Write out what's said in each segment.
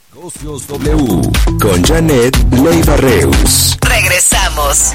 Negocios W con Janet Leiva Reus. Regresamos.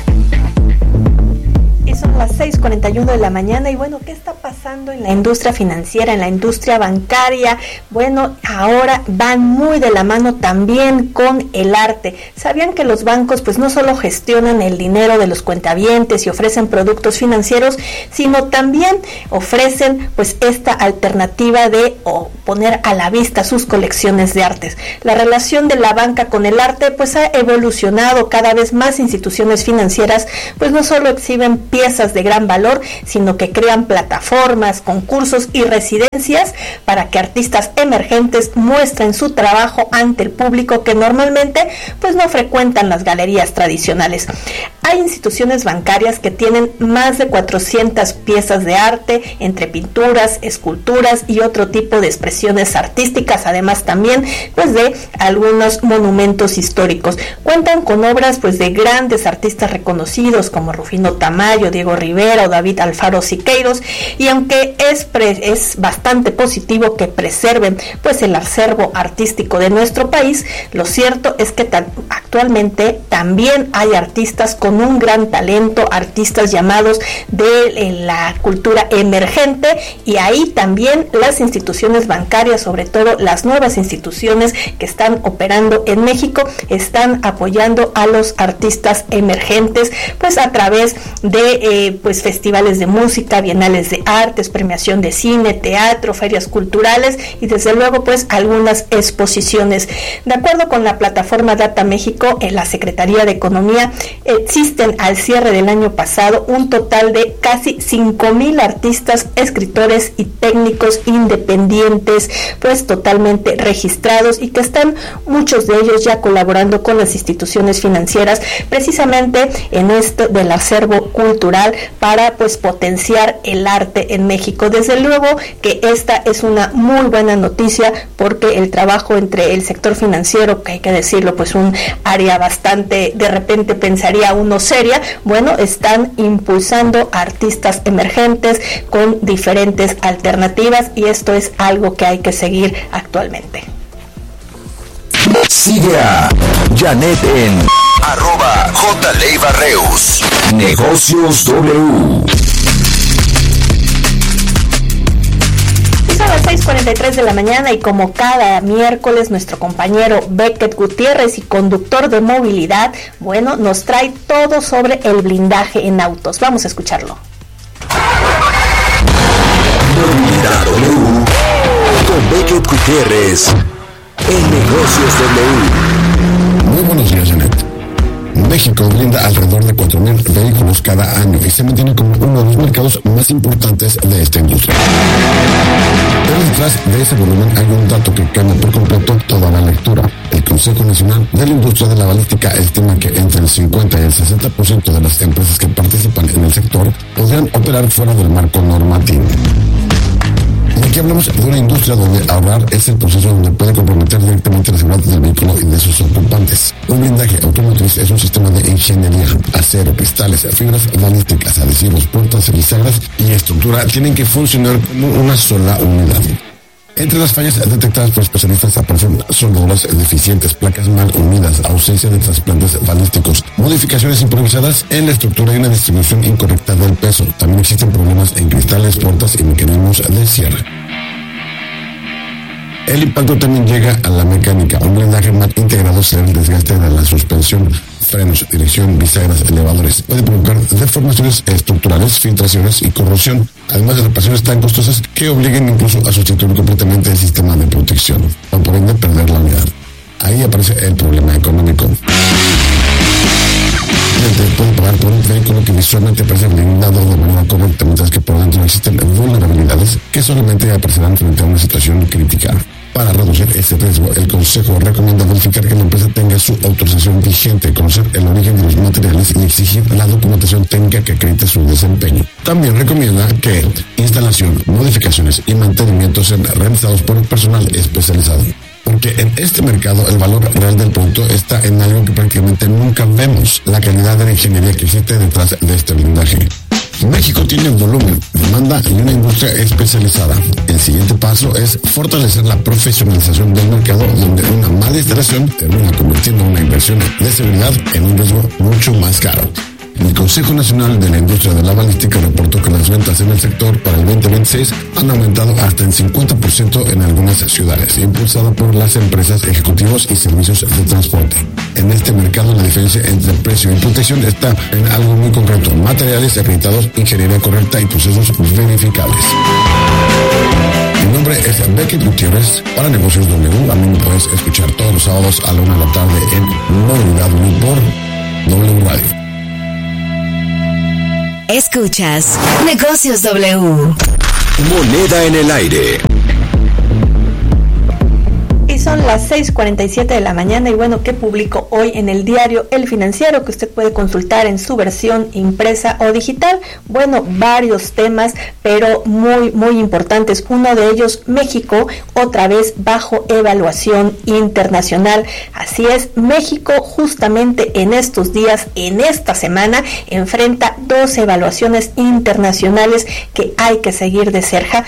Y son las 6:41 de la mañana y bueno, ¿qué está pasando en la industria financiera, en la industria bancaria? Bueno, ahora van muy de la mano también con el arte. ¿Sabían que los bancos pues no solo gestionan el dinero de los cuentavientes y ofrecen productos financieros, sino también ofrecen pues esta alternativa de poner a la vista sus colecciones de artes? La relación de la banca con el arte pues ha evolucionado. Cada vez más instituciones financieras pues no solo exhiben piezas de gran valor, sino que crean plataformas, concursos y residencias para que artistas emergentes muestren su trabajo ante el público que normalmente pues no frecuentan las galerías tradicionales. Hay instituciones bancarias que tienen más de 400 piezas de arte, entre pinturas, esculturas y otro tipo de expresiones artísticas, además también pues de algunos monumentos históricos. Cuentan con obras pues de grandes artistas reconocidos como Rufino Tamayo, Diego Rivera o David Alfaro Siqueiros, y aunque es bastante positivo que preserven pues el acervo artístico de nuestro país, lo cierto es que actualmente también hay artistas con un gran talento, artistas llamados de la cultura emergente, y ahí también las instituciones bancarias, sobre todo las nuevas instituciones que están operando en México, están apoyando a los artistas emergentes pues a través de pues festivales de música, bienales de artes, premiación de cine, teatro, ferias culturales y desde luego pues algunas exposiciones. De acuerdo con la plataforma Data México, en la Secretaría de Economía existen al cierre del año pasado un total de casi 5,000 artistas, escritores y técnicos independientes pues totalmente registrados, y que están muchos de ellos ya colaborando con las instituciones financieras precisamente en esto del acervo cultural para pues potenciar el arte en México. Desde luego que esta es una muy buena noticia, porque el trabajo entre el sector financiero, que hay que decirlo pues un área bastante, de repente pensaría uno seria, bueno, están impulsando artistas emergentes con diferentes alternativas, y esto es algo que hay que seguir actualmente. Sigue a Janet en @JLeivaReus. Negocios W. Son las 6:43 de la mañana y como cada miércoles nuestro compañero Beckett Gutiérrez y conductor de movilidad, bueno, nos trae todo sobre el blindaje en autos. Vamos a escucharlo. Movilidad W con Beckett Gutiérrez en Negocios W. Muy buenos días, Janet. México blinda alrededor de 4,000 vehículos cada año y se mantiene como uno de los mercados más importantes de esta industria. Pero detrás de ese volumen hay un dato que cambia por completo toda la lectura. El Consejo Nacional de la Industria de la Balística estima que entre el 50 y el 60% de las empresas que participan en el sector podrían operar fuera del marco normativo. Y aquí hablamos de una industria donde ahorrar es el proceso donde puede comprometer directamente la seguridad del vehículo y de sus ocupantes. Un blindaje automotriz es un sistema de ingeniería. Acero, cristales, fibras balísticas, adhesivos, puertas, bisagras y estructura tienen que funcionar como una sola unidad. Entre las fallas detectadas por especialistas aparecen soldaduras deficientes, placas mal unidas, ausencia de trasplantes balísticos, modificaciones improvisadas en la estructura y una distribución incorrecta del peso. También existen problemas en cristales, puertas y mecanismos de cierre. El impacto también llega a la mecánica. Un blindaje mal integrado será el desgaste de la suspensión, frenos, dirección, bisagras, elevadores. Puede provocar deformaciones estructurales, filtraciones y corrosión, además de reparaciones tan costosas que obliguen incluso a sustituir completamente el sistema de protección, o por ende perder la unidad. Ahí aparece el problema económico. Puede pagar por un vehículo que visualmente parece blindado de manera correcta, mientras que por dentro existen vulnerabilidades que solamente aparecerán frente a una situación crítica. Para reducir este riesgo, el Consejo recomienda verificar que la empresa tenga su autorización vigente, conocer el origen de los materiales y exigir la documentación técnica que acredite su desempeño. También recomienda que instalación, modificaciones y mantenimiento sean realizados por el personal especializado. Porque en este mercado el valor real del producto está en algo que prácticamente nunca vemos: la calidad de la ingeniería que existe detrás de este blindaje. México tiene volumen, demanda y una industria especializada. El siguiente paso es fortalecer la profesionalización del mercado, donde una mala instalación termina convirtiendo una inversión de seguridad en un riesgo mucho más caro. El Consejo Nacional de la Industria de la Balística reportó que las ventas en el sector para el 2026 han aumentado hasta en 50% en algunas ciudades, impulsada por las empresas, ejecutivos y servicios de transporte. En este mercado, la diferencia entre precio y protección está en algo muy concreto: materiales acreditados, ingeniería correcta y procesos verificables. Mi nombre es Beckett Gutiérrez para Negocios W. A mí me puedes escuchar todos los sábados a la 1 de la tarde en Movilidad por W Radio. Escuchas Negocios W. Moneda en el aire. Y son las 6:47 de la mañana y bueno, ¿qué publicó hoy en el diario El Financiero que usted puede consultar en su versión impresa o digital? Bueno, varios temas, pero muy importantes. Uno de ellos, México, otra vez bajo evaluación internacional. Así es, México justamente en estos días, en esta semana, enfrenta 2 evaluaciones internacionales que hay que seguir de cerca,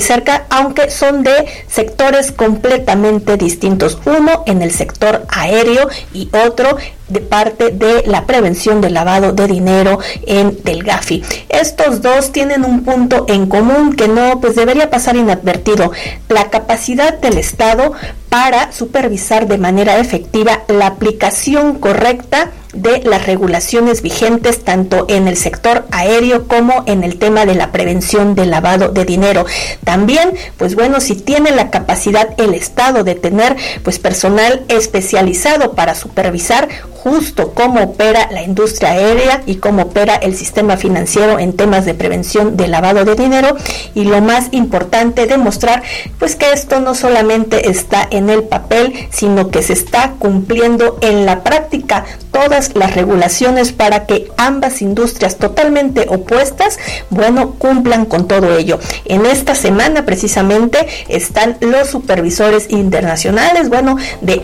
aunque son de sectores completamente distintos. Uno en el sector aéreo y otro de parte de la prevención del lavado de dinero del GAFI. Estos dos tienen un punto en común que no debería pasar inadvertido: la capacidad del Estado para supervisar de manera efectiva la aplicación correcta de las regulaciones vigentes tanto en el sector aéreo como en el tema de la prevención del lavado de dinero. También, si tiene la capacidad el Estado de tener personal especializado para supervisar justo cómo opera la industria aérea y cómo opera el sistema financiero en temas de prevención del lavado de dinero, y lo más importante, demostrar que esto no solamente está en el papel, sino que se está cumpliendo en la práctica todas las regulaciones para que ambas industrias totalmente opuestas, cumplan con todo ello. En esta semana precisamente están los supervisores internacionales, de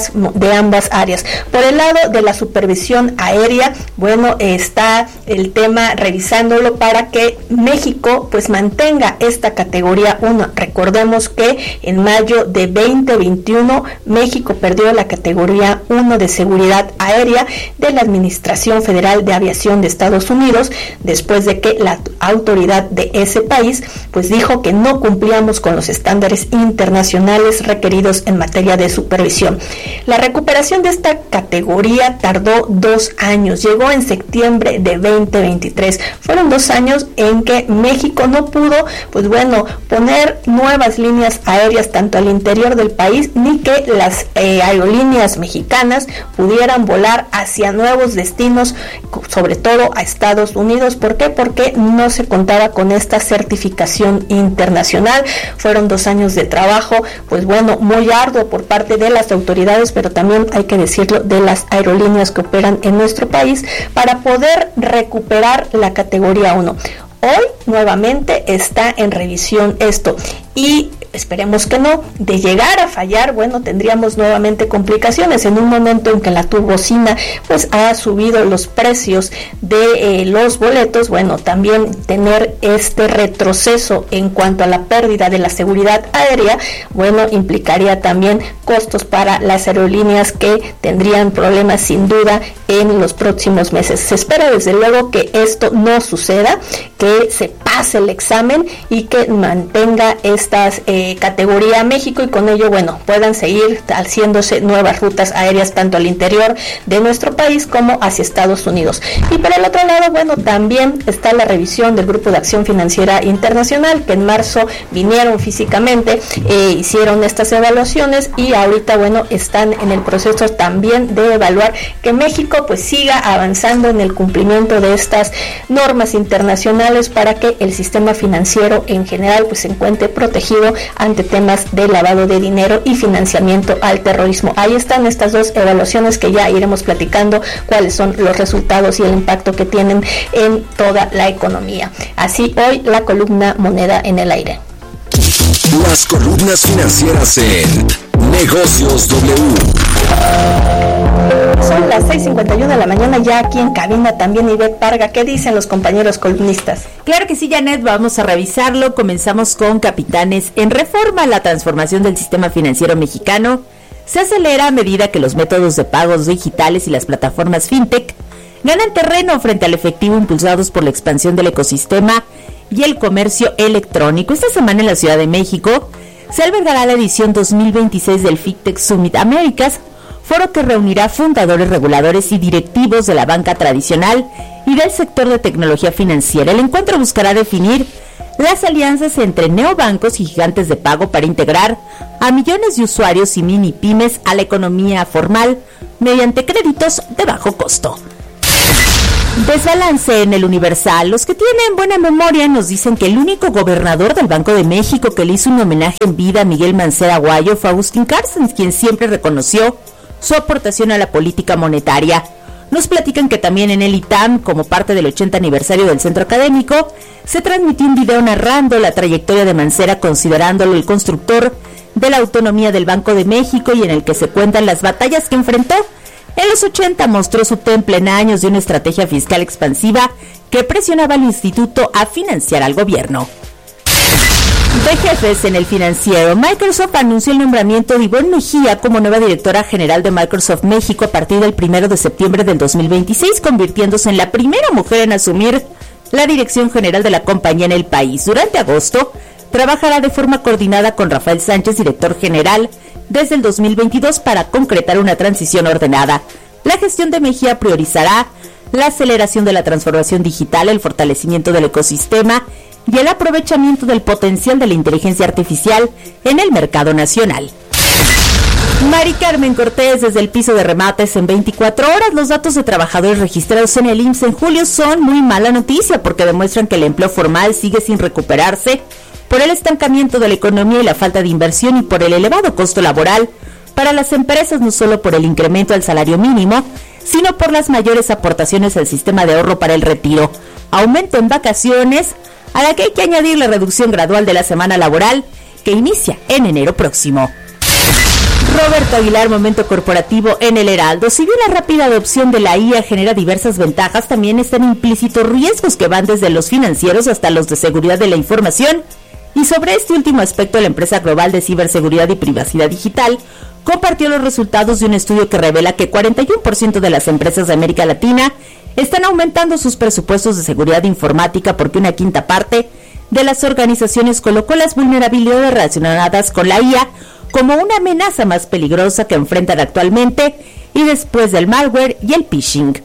ambas áreas. Por el lado de la supervisión aérea, está el tema revisándolo para que México mantenga esta categoría 1. Recordemos que en mayo de 2021 México perdió la categoría 1 de seguridad aérea de la Administración Federal de Aviación de Estados Unidos, después de que la autoridad de ese país dijo que no cumplíamos con los estándares internacionales requeridos en materia de supervisión. La recuperación de esta categoría tardó 2 años, llegó en septiembre de 2023. Fueron 2 años en que México no pudo poner nuevas líneas aéreas tanto al interior del país, ni que las aerolíneas mexicanas pudieran volar hacia nuevos destinos, sobre todo a Estados Unidos. ¿Por qué? Porque no se contaba con esta certificación internacional. Fueron 2 años de trabajo, muy arduo por parte de las autoridades, pero también hay que decirlo, de las aerolíneas que operan en nuestro país, para poder recuperar la categoría 1. Hoy nuevamente está en revisión esto y esperemos que no. De llegar a fallar, tendríamos nuevamente complicaciones en un momento en que la turbocina ha subido los precios de los boletos. También tener este retroceso en cuanto a la pérdida de la seguridad aérea, implicaría también costos para las aerolíneas, que tendrían problemas sin duda en los próximos meses. Se espera desde luego que esto no suceda, que se pase el examen y que mantenga estas categoría México, y con ello puedan seguir haciéndose nuevas rutas aéreas tanto al interior de nuestro país como hacia Estados Unidos. Y por el otro lado, también está la revisión del Grupo de Acción Financiera Internacional, que en marzo vinieron físicamente, hicieron estas evaluaciones y ahorita están en el proceso también de evaluar que México siga avanzando en el cumplimiento de estas normas internacionales para que el sistema financiero en general se encuentre protegido ante temas de lavado de dinero y financiamiento al terrorismo. Ahí están estas 2 evaluaciones que ya iremos platicando cuáles son los resultados y el impacto que tienen en toda la economía. Así hoy la columna Moneda en el aire. Las columnas financieras en Negocios W. Son las 6:51 de la mañana ya aquí en cabina también Ivette Parga. ¿Qué dicen los compañeros columnistas? Claro que sí, Janet, vamos a revisarlo. Comenzamos con Capitanes. En Reforma, la transformación del sistema financiero mexicano se acelera a medida que los métodos de pagos digitales y las plataformas fintech ganan terreno frente al efectivo impulsados por la expansión del ecosistema y el comercio electrónico. Esta semana en la Ciudad de México se albergará la edición 2026 del FinTech Summit Américas, foro que reunirá fundadores, reguladores y directivos de la banca tradicional y del sector de tecnología financiera. El encuentro buscará definir las alianzas entre neobancos y gigantes de pago para integrar a millones de usuarios y mini pymes a la economía formal mediante créditos de bajo costo. Desbalance en el Universal. Los que tienen buena memoria nos dicen que el único gobernador del Banco de México que le hizo un homenaje en vida a Miguel Mancera Aguayo fue Agustín Carstens, quien siempre reconoció su aportación a la política monetaria. Nos platican que también en el ITAM, como parte del 80 aniversario del centro académico, se transmitió un video narrando la trayectoria de Mancera, considerándolo el constructor de la autonomía del Banco de México y en el que se cuentan las batallas que enfrentó. En los 80 mostró su temple en años de una estrategia fiscal expansiva que presionaba al instituto a financiar al gobierno. De jefes en el Financiero, Microsoft anunció el nombramiento de Ivonne Mejía como nueva directora general de Microsoft México a partir del 1 de septiembre del 2026, convirtiéndose en la primera mujer en asumir la dirección general de la compañía en el país. Durante agosto, trabajará de forma coordinada con Rafael Sánchez, director general, desde el 2022 para concretar una transición ordenada. La gestión de Mejía priorizará la aceleración de la transformación digital, el fortalecimiento del ecosistema y el aprovechamiento del potencial de la inteligencia artificial en el mercado nacional. Mari Carmen Cortés, desde el piso de remates en 24 horas, los datos de trabajadores registrados en el IMSS en julio son muy mala noticia porque demuestran que el empleo formal sigue sin recuperarse por el estancamiento de la economía y la falta de inversión y por el elevado costo laboral para las empresas, no solo por el incremento al salario mínimo, sino por las mayores aportaciones al sistema de ahorro para el retiro, aumento en vacaciones, a la que hay que añadir la reducción gradual de la semana laboral que inicia en enero próximo. Roberto Aguilar, momento corporativo en el Heraldo. Si bien la rápida adopción de la IA genera diversas ventajas, también están implícitos riesgos que van desde los financieros hasta los de seguridad de la información. Y sobre este último aspecto, la empresa global de ciberseguridad y privacidad digital compartió los resultados de un estudio que revela que 41% de las empresas de América Latina están aumentando sus presupuestos de seguridad informática porque una quinta parte de las organizaciones colocó las vulnerabilidades relacionadas con la IA como una amenaza más peligrosa que enfrentan actualmente y después del malware y el phishing.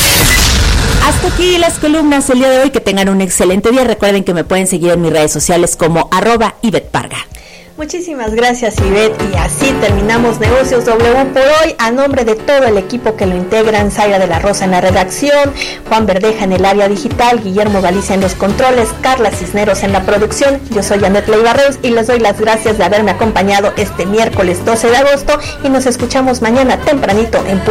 Hasta aquí las columnas el día de hoy. Que tengan un excelente día. Recuerden que me pueden seguir en mis redes sociales como @IvetteParga. Muchísimas gracias, Ivette, y así terminamos Negocios W por hoy. A nombre de todo el equipo que lo integran, Zaira de la Rosa en la redacción, Juan Verdeja en el área digital, Guillermo Galicia en los controles, Carla Cisneros en la producción, yo soy Janet Leiva Reus y les doy las gracias de haberme acompañado este miércoles 12 de agosto y nos escuchamos mañana tempranito en